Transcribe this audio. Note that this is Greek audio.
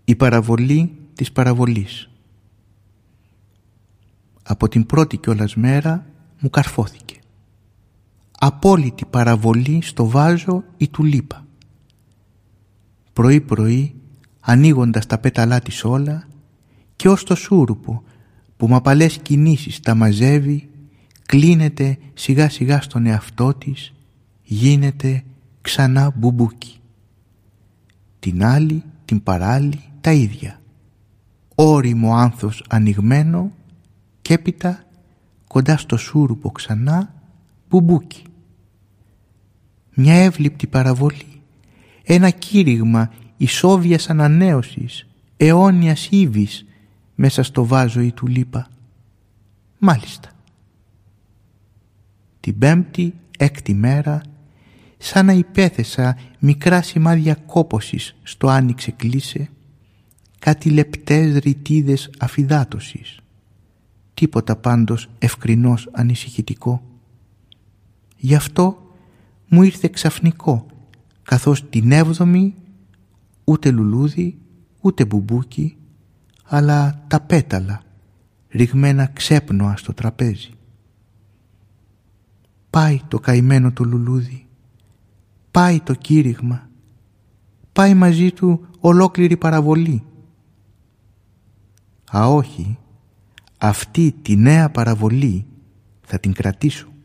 Η παραβολή της παραβολής. Από την πρώτη κιόλας μέρα μου καρφώθηκε. Απόλυτη παραβολή στο βάζο η τουλίπα. Πρωί-πρωί, ανοίγοντας τα πέταλά της όλα, και ως το σούρουπο που με απαλές κινήσεις τα μαζεύει, κλείνεται σιγά σιγά στον εαυτό της, γίνεται ξανά μπουμπούκι. Την άλλη, την παράλλη, τα ίδια. Ώριμο άνθος ανοιγμένο και έπειτα κοντά στο σούρουπο ξανά μπουμπούκι. Μια εύληπτη παραβολή, ένα κήρυγμα ισόβιας ανανέωσης, αιώνιας ύβης μέσα στο βάζο η τουλίπα. Μάλιστα. Την πέμπτη, έκτη μέρα, σαν να υπέθεσα μικρά σημάδια κόπωσης στο άνοιξε κλείσε, κάτι λεπτές ρητίδες αφυδάτωσης. Τίποτα πάντως ευκρινώς ανησυχητικό. Γι' αυτό μου ήρθε ξαφνικό, καθώς την έβδομη ούτε λουλούδι, ούτε μπουμπούκι, αλλά τα πέταλα, ριγμένα ξέπνοα στο τραπέζι. Πάει το καημένο το λουλούδι, πάει το κήρυγμα, πάει μαζί του ολόκληρη παραβολή. Α όχι, αυτή τη νέα παραβολή θα την κρατήσω.